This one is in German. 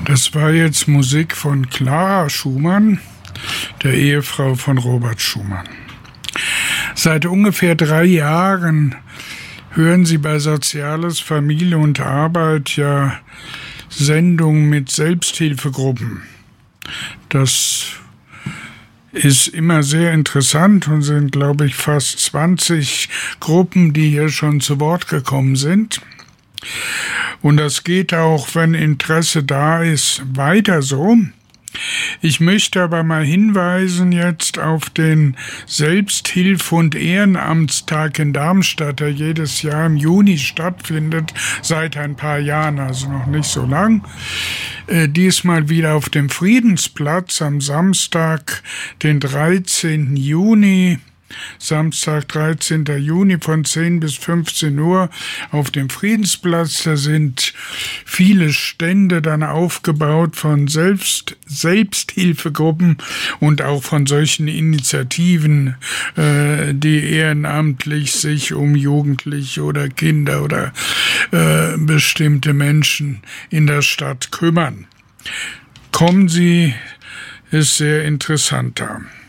Das war jetzt Musik von Clara Schumann, der Ehefrau von Robert Schumann. Seit ungefähr 3 Jahren hören Sie bei Soziales, Familie und Arbeit ja Sendungen mit Selbsthilfegruppen. Das ist immer sehr interessant und sind, glaube ich, fast 20 Gruppen, die hier schon zu Wort gekommen sind. Und das geht auch, wenn Interesse da ist, weiter so. Ich möchte aber mal hinweisen jetzt auf den Selbsthilfe- und Ehrenamtstag in Darmstadt, der jedes Jahr im Juni stattfindet, seit ein paar Jahren, also noch nicht so lang. Diesmal wieder auf dem Friedensplatz am Samstag, den 13. Juni. Samstag, 13. Juni von 10 bis 15 Uhr auf dem Friedensplatz. Da sind viele Stände dann aufgebaut von Selbsthilfegruppen und auch von solchen Initiativen, die ehrenamtlich sich um Jugendliche oder Kinder oder bestimmte Menschen in der Stadt kümmern. Kommen Sie, ist sehr interessant da.